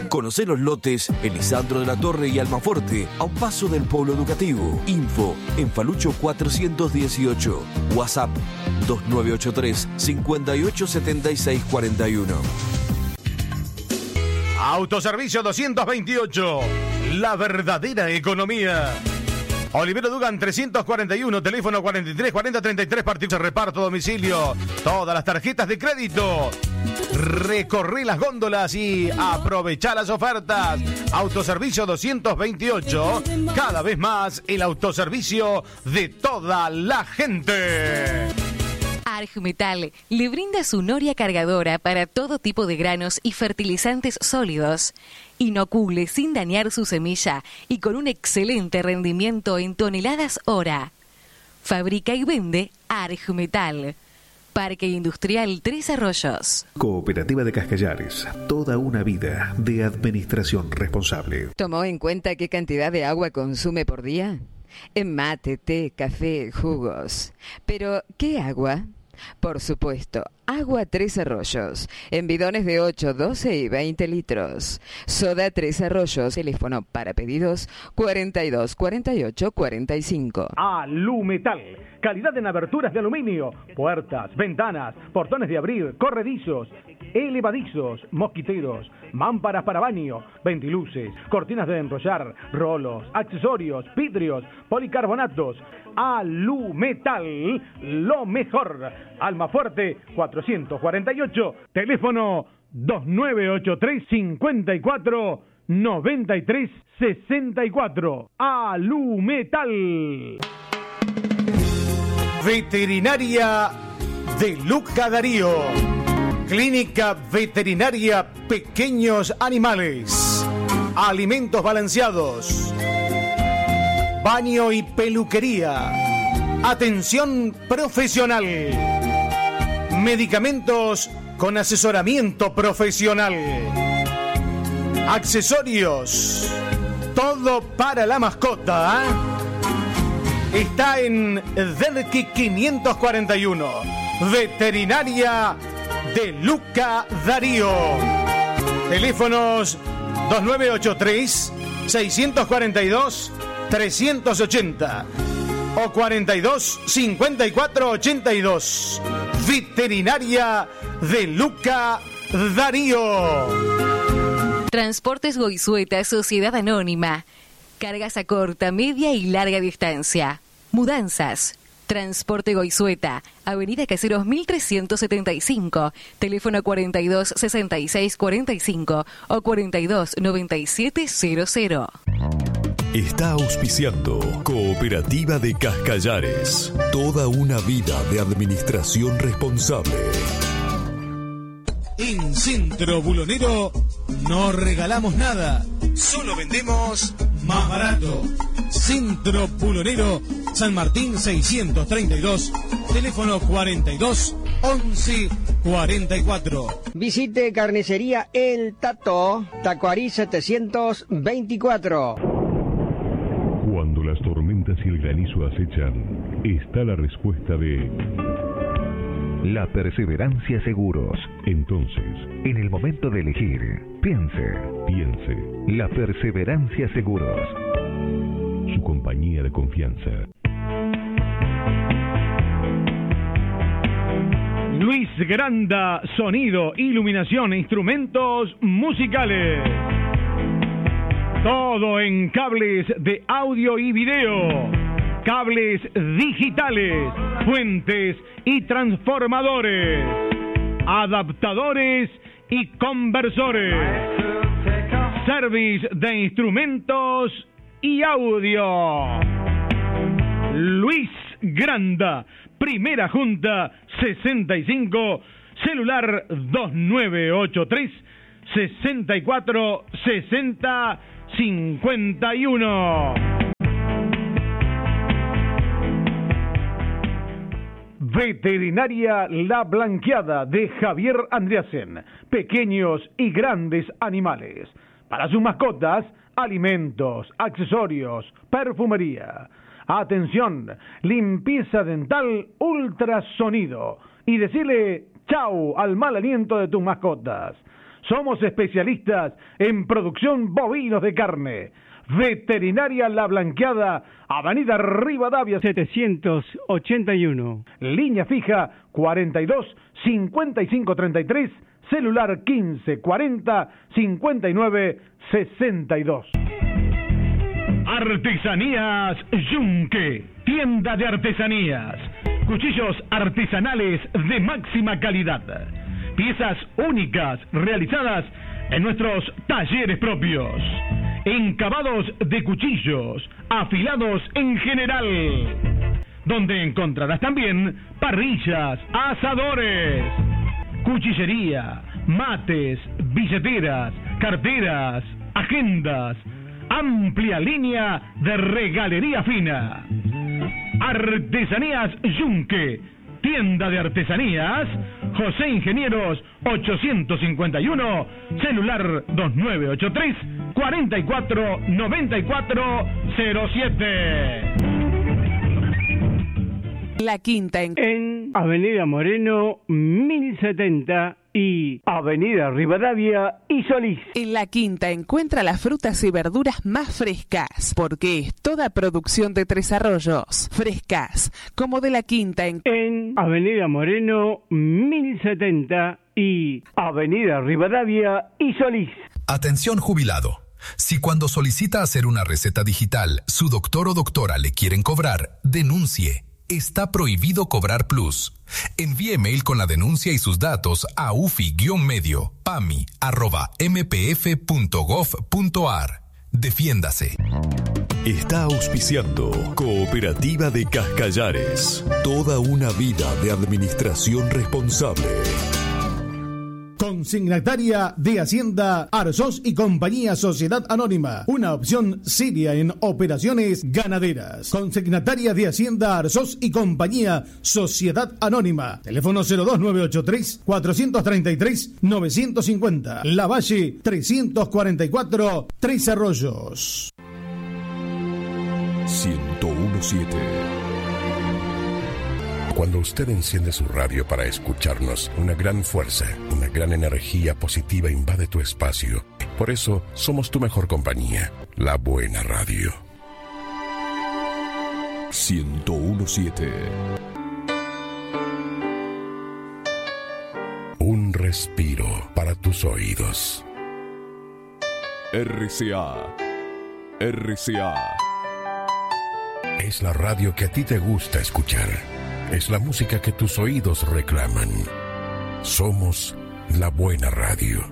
Conocé los lotes en Lisandro de la Torre y Almaforte, a un paso del polo educativo. Info en Falucho 418. WhatsApp 2983 587641. Autoservicio 228. La verdadera economía. Olivero Dugan 341, teléfono 43 40 33, partido de reparto, domicilio, todas las tarjetas de crédito. Recorrí las góndolas y aprovechá las ofertas. Autoservicio 228, cada vez más el autoservicio de toda la gente. Argmetal le brinda su noria cargadora para todo tipo de granos y fertilizantes sólidos. Inocule sin dañar su semilla y con un excelente rendimiento en toneladas hora. Fabrica y vende Argmetal. Parque Industrial Tres Arroyos. Cooperativa de Cascallares. Toda una vida de administración responsable. ¿Tomó en cuenta qué cantidad de agua consume por día? En mate, té, café, jugos. Pero, ¿qué agua? Por supuesto, agua Tres Arroyos, en bidones de 8, 12 y 20 litros. Soda Tres Arroyos, teléfono para pedidos 42 48 45. Alumetal, calidad en aberturas de aluminio, puertas, ventanas, portones de abrir, corredizos, elevadizos, mosquiteros, mámparas para baño, ventiluces, cortinas de enrollar, rolos, accesorios, vidrios, policarbonatos. Alumetal, lo mejor. Almafuerte 448, teléfono 2983 54 93 64. Alumetal. Veterinaria de Luca Darío. Clínica Veterinaria Pequeños Animales. Alimentos balanceados. Baño y peluquería. Atención profesional. Medicamentos con asesoramiento profesional. Accesorios. Todo para la mascota. Está en Derqui 541. Veterinaria de Luca Darío. Teléfonos 2983 642 380 o 42 54 82. Veterinaria de Luca Darío. Transportes Goizueta, Sociedad Anónima. Cargas a corta, media y larga distancia. Mudanzas. Transporte Goizueta, Avenida Caseros 1375, teléfono 42 66 45 o 42 97 00. Está auspiciando Cooperativa de Cascallares. Toda una vida de administración responsable. En Centro Bulonero no regalamos nada, solo vendemos más barato. Centro Bulonero, San Martín 632, teléfono 42 11 44. Visite Carnicería El Tato, Tacuarí 724. Cuando las tormentas y el granizo acechan, está la respuesta de La Perseverancia Seguros. Entonces, en el momento de elegir, piense. La Perseverancia Seguros. Su compañía de confianza. Luis Granda, sonido, iluminación e instrumentos musicales. Todo en cables de audio y video, cables digitales, fuentes y transformadores, adaptadores y conversores, service de instrumentos y audio. Luis Granda, Primera Junta 65, celular 2983 64 60 51. Veterinaria La Blanqueada de Javier Andreasen. Pequeños y grandes animales. Para sus mascotas, alimentos, accesorios, perfumería. Atención, limpieza dental, ultrasonido. Y decirle chau al mal aliento de tus mascotas. Somos especialistas en producción bovinos de carne. Veterinaria La Blanqueada, Avenida Rivadavia 781. Línea fija 42 55 33, celular 15 40 59 62. Artesanías Yunque, tienda de artesanías. Cuchillos artesanales de máxima calidad. Piezas únicas realizadas en nuestros talleres propios. Encabados de cuchillos, afilados en general. Donde encontrarás también parrillas, asadores, cuchillería, mates, billeteras, carteras, agendas. Amplia línea de regalería fina. Artesanías Yunque, tienda de artesanías, José Ingenieros 851, celular 2983 44 94 07. La Quinta en Avenida Moreno 1070 y Avenida Rivadavia y Solís. En La Quinta encuentra las frutas y verduras más frescas, porque es toda producción de Tres Arroyos. Frescas, como de La Quinta en Avenida Moreno 1070 y Avenida Rivadavia y Solís. Atención jubilado. Si cuando solicita hacer una receta digital, su doctor o doctora le quieren cobrar, denuncie. Está prohibido cobrar plus. Envíe mail con la denuncia y sus datos a ufi-medio.pami@mpf.gov.ar. Defiéndase. Está auspiciando Cooperativa de Cascallares. Toda una vida de administración responsable. Consignataria de Hacienda Arzós y Compañía Sociedad Anónima, una opción seria en operaciones ganaderas. Consignataria de Hacienda Arzós y Compañía Sociedad Anónima, teléfono 02983 433 950, La Valle 344, Tres Arroyos. 1017. Cuando usted enciende su radio para escucharnos, una gran fuerza, una gran energía positiva invade tu espacio. Por eso, somos tu mejor compañía, la buena radio. 1017. Un respiro para tus oídos. RCA. RCA. Es la radio que a ti te gusta escuchar. Es la música que tus oídos reclaman. Somos la buena radio.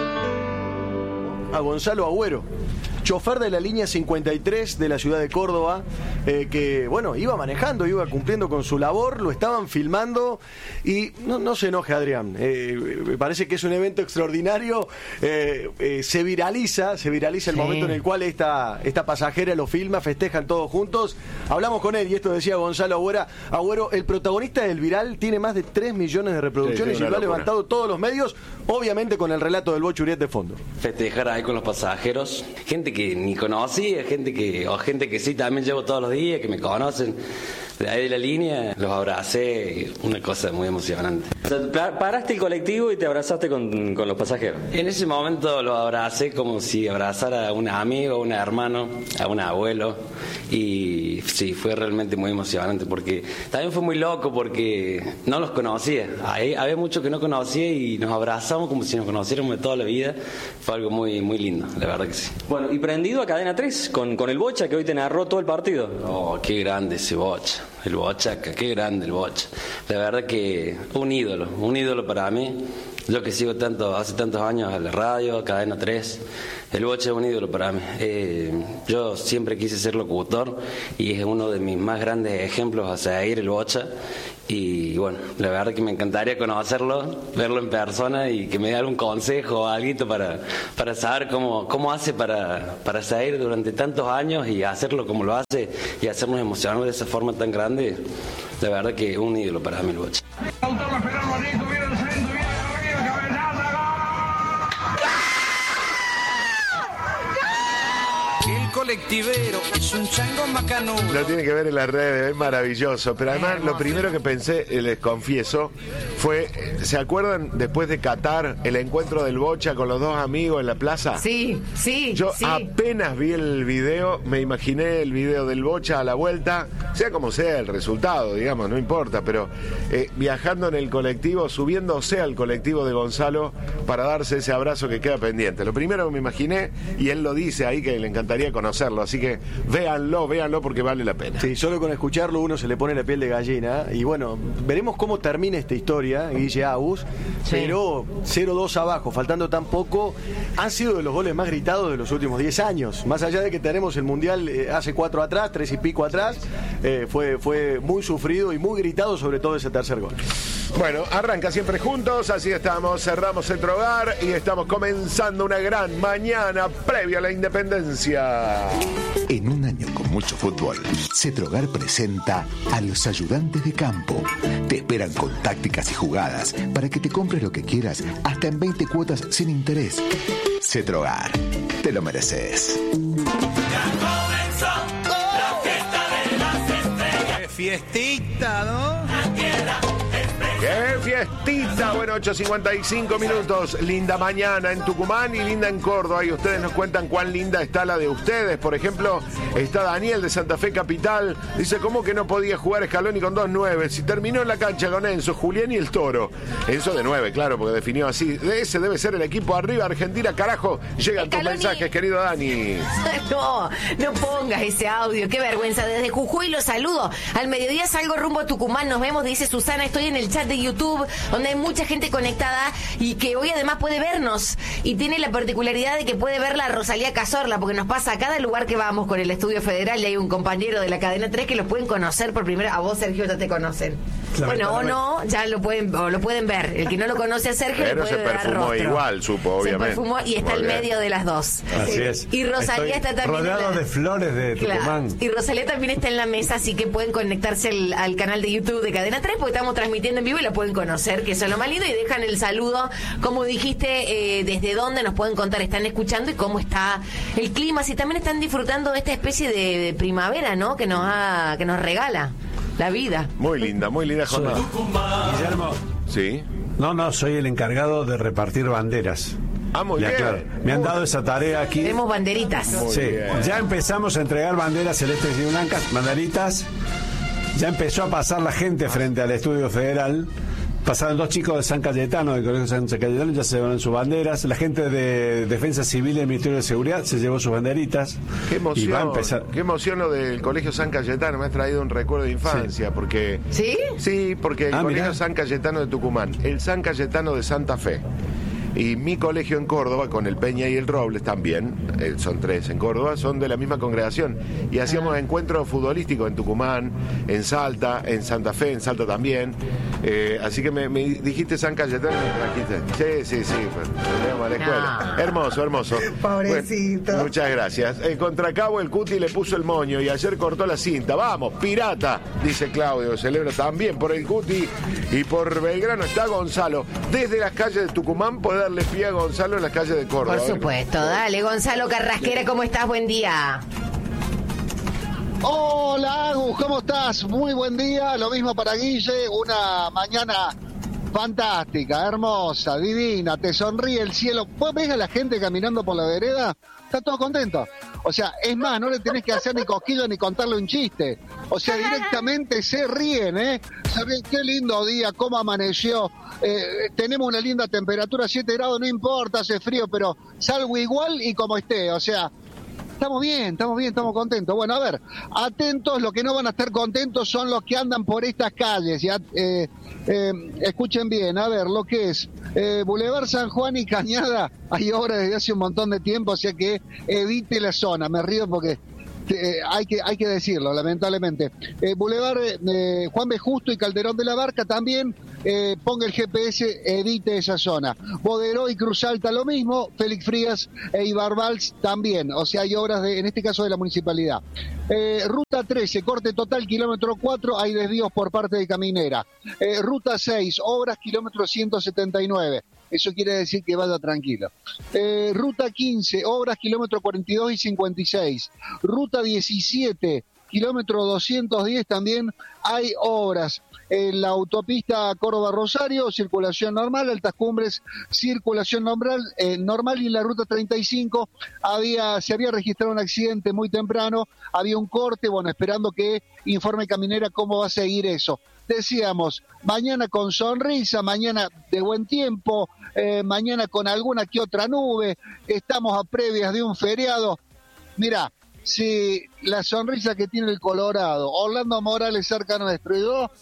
A Gonzalo Agüero, chofer de la línea 53 de la ciudad de Córdoba, que, bueno, iba manejando, iba cumpliendo con su labor, lo estaban filmando y no se enoje, Adrián, me parece que es un evento extraordinario, se viraliza el momento en el cual esta pasajera lo filma, festejan todos juntos. Hablamos con él y esto decía Gonzalo Agüero, el protagonista del viral tiene más de 3 millones de reproducciones y lo ha levantado todos los medios, obviamente con el relato del Bocho Uriet de fondo. Festejar ahí con los pasajeros, gente que ni conocía, gente que sí también llevo todos los días, que me conocen de ahí de la línea, los abracé, una cosa muy emocionante. O sea, paraste el colectivo y te abrazaste con los pasajeros. En ese momento los abracé como si abrazara a un amigo, a un hermano, a un abuelo, y sí, fue realmente muy emocionante, porque también fue muy loco porque no los conocía, había muchos que no conocía y nos abrazamos como si nos conociéramos de toda la vida. Fue algo muy, muy lindo, la verdad que sí. Bueno, y prendido a Cadena 3 con el Bocha, que hoy te narró todo el partido. Oh, qué grande ese Bocha, el Bochaca, qué grande el Bocha. La verdad que un ídolo para mí. Yo que sigo hace tantos años a la radio, a Cadena 3, el Bocha es un ídolo para mí. Yo siempre quise ser locutor y es uno de mis más grandes ejemplos a seguir, el Bocha. Y bueno, la verdad que me encantaría conocerlo, verlo en persona y que me dé algún consejo o algo para saber cómo hace para seguir durante tantos años y hacerlo como lo hace y hacernos emocionar de esa forma tan grande. La verdad que es un ídolo para mí el Bocha. Colectivero es un chango macanudo. Lo tiene que ver en las redes, es maravilloso. Pero además lo primero que pensé, les confieso, ¿se acuerdan después de Qatar el encuentro del Bocha con los dos amigos en la plaza? Sí. Yo apenas vi el video, me imaginé el video del Bocha a la vuelta, sea como sea el resultado, digamos, no importa, pero viajando en el colectivo, subiéndose al colectivo de Gonzalo para darse ese abrazo que queda pendiente. Lo primero que me imaginé, y él lo dice ahí que le encantaría conocerlo, así que véanlo porque vale la pena. Sí, solo con escucharlo uno se le pone la piel de gallina. Y bueno, veremos cómo termina esta historia, Guille Agus, pero 0-2 abajo, faltando tan poco, han sido de los goles más gritados de los últimos 10 años. Más allá de que tenemos el Mundial hace 4 atrás, 3 y pico atrás, fue muy sufrido y muy gritado, sobre todo ese tercer gol. Bueno, arranca siempre juntos, así estamos, cerramos Centro Hogar y estamos comenzando una gran mañana previa a la independencia. En un año con mucho fútbol, Cetrogar presenta a los ayudantes de campo. Te esperan con tácticas y jugadas para que te compres lo que quieras, hasta en 20 cuotas sin interés. Cetrogar, te lo mereces. Ya comenzó la fiesta de las estrellas. ¡Qué fiestita, ¿no? La tierra. ¡Qué fiestita! Bueno, 8:55 minutos. Linda mañana en Tucumán y linda en Córdoba. Y ustedes nos cuentan cuán linda está la de ustedes. Por ejemplo, está Daniel de Santa Fe Capital. Dice, ¿cómo que no podía jugar Scaloni con 2 9? Si terminó en la cancha con Enzo, Julián y el Toro. Enzo de 9, claro, porque definió así. Ese debe ser el equipo arriba. Argentina, carajo. Llegan tus mensajes, querido Dani. No pongas ese audio. Qué vergüenza. Desde Jujuy los saludo. Al mediodía salgo rumbo a Tucumán. Nos vemos, dice Susana. Estoy en el chat de YouTube, donde hay mucha gente conectada y que hoy además puede vernos y tiene la particularidad de que puede verla a Rosalía Cazorla, porque nos pasa a cada lugar que vamos con el Estudio Federal y hay un compañero de la Cadena 3 que los pueden conocer por primera. A vos, Sergio, ya te conocen. Bueno, o no, ya lo pueden ver. El que no lo conoce a Sergio, pero se perfumó igual, supo, obviamente. Se perfumó y está al medio de las dos. Así es. Y Rosalía está también rodeado de flores de Tucumán. Y Rosalía también está en la mesa, así que pueden conectarse al canal de YouTube de Cadena 3, porque estamos transmitiendo en vivo y la pueden conocer, que eso es lo más lindo, y dejan el saludo, como dijiste, desde dónde nos pueden contar, están escuchando y cómo está el clima, si también están disfrutando de esta especie de primavera, ¿no? Que nos regala la vida. Muy linda jornada. Guillermo. Sí. No, soy el encargado de repartir banderas. Muy bien. Claro. Me han dado esa tarea aquí. Tenemos banderitas. Sí, ya empezamos a entregar banderas celestes y blancas, banderitas. Ya empezó a pasar la gente frente al Estudio Federal. Pasaron 2 chicos de San Cayetano, del Colegio San Cayetano, ya se llevaron sus banderas. La gente de Defensa Civil y del Ministerio de Seguridad se llevó sus banderitas. Qué emoción, y va a empezar. Qué emoción lo del Colegio San Cayetano. Me ha traído un recuerdo de infancia, porque... ¿Sí? Sí, porque el Colegio mirá. San Cayetano de Tucumán, el San Cayetano de Santa Fe y mi colegio en Córdoba, con el Peña y el Robles también, son 3 en Córdoba, son de la misma congregación. Y hacíamos encuentros futbolísticos en Tucumán, en Salta, en Santa Fe, en Salta también. Así que me dijiste San Cayetano, me trajiste. Sí, volvemos a la escuela. Hermoso. Pobrecito. Bueno, muchas gracias. Contra Cabo el Cuti le puso el moño y ayer cortó la cinta. Vamos, pirata, dice Claudio. Celebra también por el Cuti y por Belgrano está Gonzalo. Desde las calles de Tucumán podés darle pie a Gonzalo en las calles de Córdoba. Por supuesto, dale, Gonzalo Carrasquera, ¿cómo estás? Buen día. Hola, Agus, ¿cómo estás? Muy buen día, lo mismo para Guille, una mañana fantástica, hermosa, divina, te sonríe el cielo. ¿Vos ves a la gente caminando por la vereda? Está todo contento. O sea, es más, no le tenés que hacer ni cosquillo ni contarle un chiste. O sea, directamente se ríen, ¿eh? Se ríen, qué lindo día, cómo amaneció. Tenemos una linda temperatura, 7 grados, no importa, hace frío, pero salgo igual y como esté. O sea, estamos bien, estamos contentos. Bueno, a ver, atentos, los que no van a estar contentos son los que andan por estas calles. ¿Ya? Escuchen bien, a ver, lo que es Boulevard San Juan y Cañada, hay obras desde hace un montón de tiempo, o sea que evite la zona. Me río porque hay que decirlo, lamentablemente. Boulevard Juan B. Justo y Calderón de la Barca también, ponga el GPS, evite esa zona. Boderó y Cruz Alta lo mismo, Félix Frías e Ibarbals también, o sea, hay obras en este caso de la municipalidad. Ruta 13, corte total, kilómetro 4, hay desvíos por parte de Caminera. Ruta 6, obras, kilómetro 179. Eso quiere decir que vaya tranquilo. Ruta 15, obras, kilómetro 42 y 56. Ruta 17, kilómetro 210 también hay obras. En la autopista Córdoba-Rosario, circulación normal, Altas Cumbres, circulación normal, y en la ruta 35 se había registrado un accidente muy temprano, había un corte, bueno, esperando que informe Caminera cómo va a seguir eso. Decíamos, mañana con sonrisa, mañana de buen tiempo, mañana con alguna que otra nube, estamos a previas de un feriado. Mirá, si la sonrisa que tiene el Colorado, Orlando Morales cerca nuestro y dos,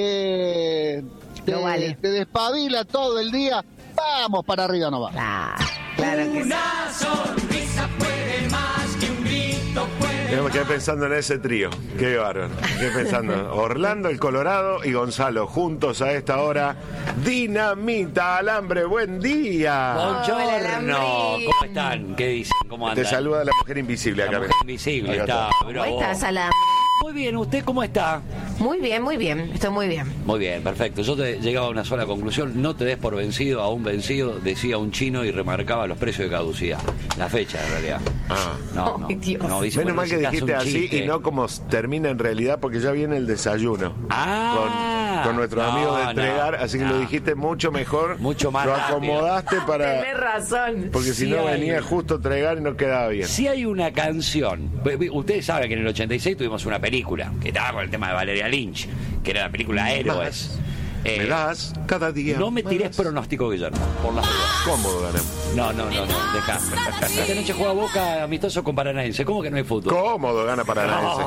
te despabila todo el día, vamos para arriba nomás. Claro que una sonrisa puede más que un grito puede. Yo me quedé pensando en ese trío. Qué bárbaro. Me quedé pensando. Orlando, el Colorado y Gonzalo juntos a esta hora. Dinamita, Alambre, buen día. Buongiorno. ¿Cómo están? ¿Qué dicen? ¿Cómo andan? Te saluda la mujer invisible acá. La mujer invisible está. ¿Cómo estás, Alambre? Muy bien, ¿usted cómo está? Muy bien, estoy muy bien. Muy bien, perfecto. Yo te llegaba a una sola conclusión: no te des por vencido a un vencido, decía un chino y remarcaba los precios de caducidad. La fecha, en realidad. No, dice, Menos bueno, mal que dijiste así y no como termina en realidad, porque ya viene el desayuno con nuestros amigos de Entregar, así que lo dijiste mucho mejor. Mucho más lo rápido. acomodaste para... Tenés razón. Porque si no venía justo Entregar y no quedaba bien. Si hay una canción, ustedes saben que en el 86 tuvimos una película que estaba con el tema de Valeria Lynch, que era la película Héroes. Me das cada día. No me tires pronóstico, Guillermo, por las dudas. Cómodo ganamos. No, deja. Esta noche juega Boca amistoso con Paranaense. ¿Cómo que no hay fútbol? Cómodo gana Paranaense.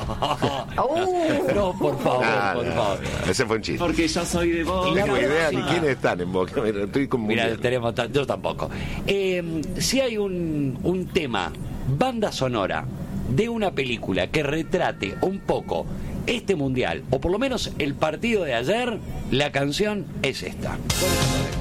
No, por favor, por favor. Ese fue un chiste. Porque yo soy de Boca. No tengo idea ni quiénes están en Boca. Estoy como mira, yo tampoco. Si hay un tema, banda sonora de una película que retrate un poco este mundial, o por lo menos el partido de ayer, la canción es esta.